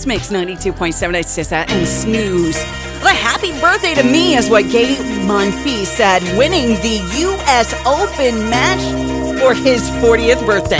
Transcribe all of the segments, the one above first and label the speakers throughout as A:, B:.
A: It's Mix 92.7. It's Sissa and Snooze. Well, a happy birthday to me is what Gabe Monfils said, winning the U.S. Open match for his 40th birthday.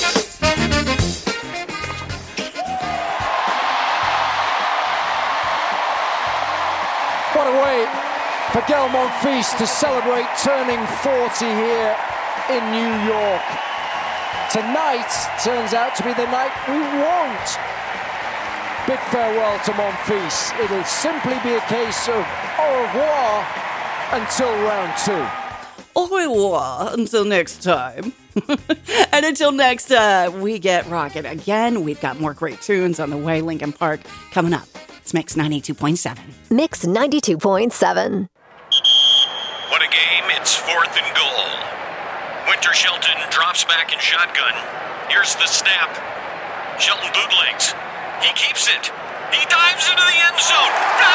B: What a way for Gael Monfils to celebrate turning 40 here in New York. Tonight turns out to be the night we won't bid farewell to Monfils. It'll simply be a case of au revoir until round 2.
A: Au revoir until next time. And until next we get rocking again, we've got more great tunes on the way. Lincoln Park coming up. It's Mix 92.7.
C: Mix 92.7.
D: What a game. It's 4th and goal. Winter Shelton drops back in shotgun. Here's the snap. Shelton bootlegs. He keeps it. He dives into the end zone.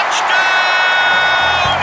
D: Touchdown!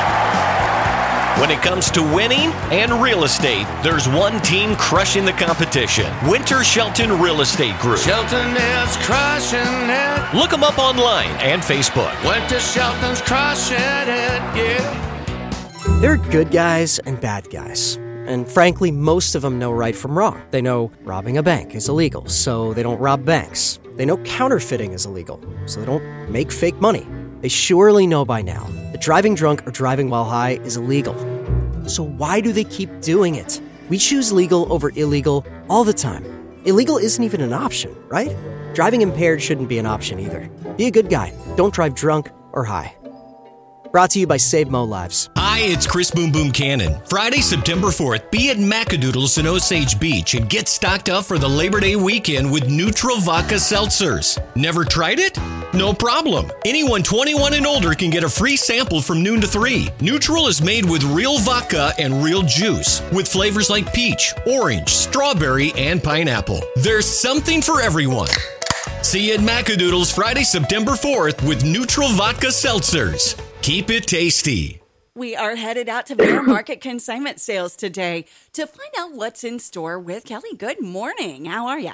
D: When it comes to winning and real estate, there's one team crushing the competition. Winter Shelton Real Estate Group.
E: Shelton is crushing it.
D: Look them up online and Facebook.
E: Winter Shelton's crushing it, yeah.
F: There are good guys and bad guys. And frankly, most of them know right from wrong. They know robbing a bank is illegal, so they don't rob banks. They know counterfeiting is illegal, so they don't make fake money. They surely know by now that driving drunk or driving while high is illegal. So why do they keep doing it? We choose legal over illegal all the time. Illegal isn't even an option, right? Driving impaired shouldn't be an option either. Be a good guy. Don't drive drunk or high. Brought to you by Save Mo Lives.
D: Hi, it's Chris Boom Boom Cannon. Friday, September 4th, be at Macadoodles in Osage Beach and get stocked up for the Labor Day weekend with Neutral Vodka Seltzers. Never tried it? No problem. Anyone 21 and older can get a free sample from noon to 3. Neutral is made with real vodka and real juice, with flavors like peach, orange, strawberry, and pineapple. There's something for everyone. See you at Macadoodles Friday, September 4th with Neutral Vodka Seltzers. Keep it tasty.
A: We are headed out to Bear Market consignment sales today to find out what's in store with Kelly. Good morning. How are you?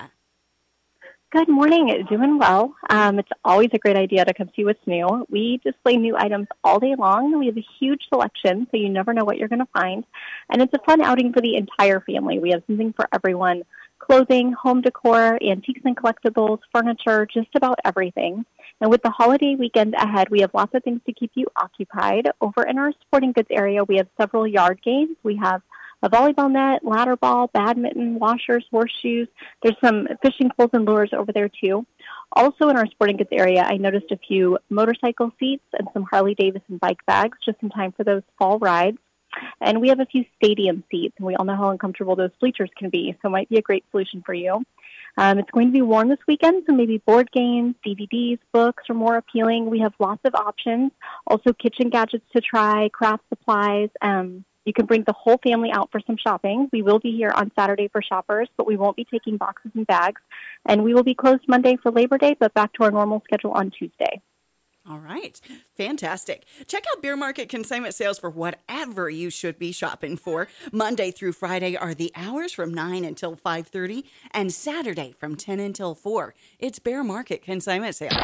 G: Good morning. Doing well. It's always a great idea to come see what's new. We display new items all day long. We have a huge selection, so you never know what you're going to find. And it's a fun outing for the entire family. We have something for everyone. Clothing, home decor, antiques and collectibles, furniture, just about everything. And with the holiday weekend ahead, we have lots of things to keep you occupied. Over in our sporting goods area, we have several yard games. We have a volleyball net, ladder ball, badminton, washers, horseshoes. There's some fishing poles and lures over there, too. Also in our sporting goods area, I noticed a few motorcycle seats and some Harley-Davidson bike bags just in time for those fall rides. And we have a few stadium seats, and we all know how uncomfortable those bleachers can be, so it might be a great solution for you. It's going to be warm this weekend, so maybe board games, DVDs, books are more appealing. We have lots of options. Also kitchen gadgets to try, craft supplies. You can bring the whole family out for some shopping. We will be here on Saturday for shoppers, but we won't be taking boxes and bags. And we will be closed Monday for Labor Day, but back to our normal schedule on Tuesday.
A: All right. Fantastic. Check out Bear Market consignment sales for whatever you should be shopping for. Monday through Friday are the hours from 9 until 5:30 and Saturday from 10 until 4. It's Bear Market consignment sales.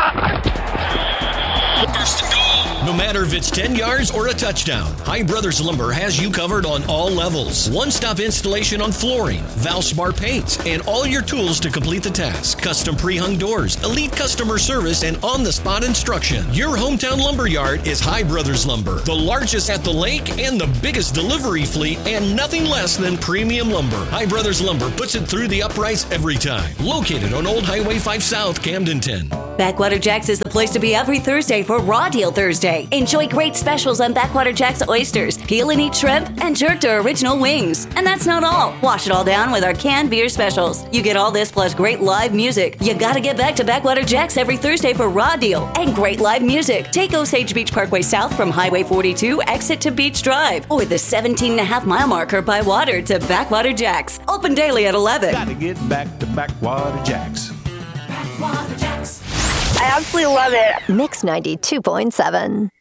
D: First and goal. No matter if it's 10 yards or a touchdown, High Brothers Lumber has you covered on all levels. One-stop installation on flooring, Valspar paints, and all your tools to complete the task. Custom pre-hung doors, elite customer service, and on-the-spot instruction. Your hometown lumber yard is High Brothers Lumber, the largest at the lake and the biggest delivery fleet, and nothing less than premium lumber. High Brothers Lumber puts it through the uprights every time. Located on Old Highway 5 South, Camdenton.
H: Backwater Jack's is the place to be every Thursday for Raw Deal Thursday. Enjoy great specials on Backwater Jack's oysters, peel and eat shrimp, and jerk to original wings. And that's not all. Wash it all down with our canned beer specials. You get all this plus great live music. You gotta get back to Backwater Jack's every Thursday for Raw Deal and great live music. Take Osage Beach Parkway south from Highway 42, exit to Beach Drive, or the 17.5-mile marker by water to Backwater Jack's. Open daily at 11.
I: Gotta get back to Backwater Jack's.
H: Backwater Jack's.
G: I absolutely love it.
C: Mix 92.7.